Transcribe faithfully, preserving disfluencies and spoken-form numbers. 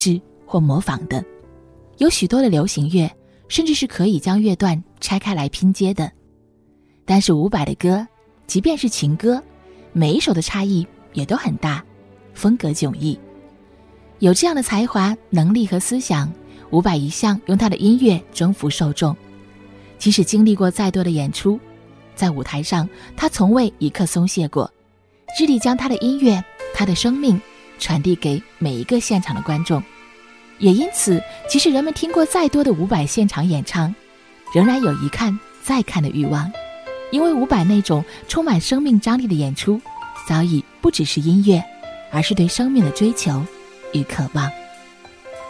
制或模仿的。有许多的流行乐甚至是可以将乐段拆开来拼接的。但是伍佰的歌，即便是情歌，每一首的差异也都很大，风格迥异。有这样的才华、能力和思想，伍佰一向用他的音乐征服受众。即使经历过再多的演出，在舞台上他从未一刻松懈过，致力将他的音乐、他的生命传递给每一个现场的观众。也因此，即使人们听过再多的伍佰现场演唱，仍然有一看再看的欲望，因为伍佰那种充满生命张力的演出，早已不只是音乐，而是对生命的追求与渴望。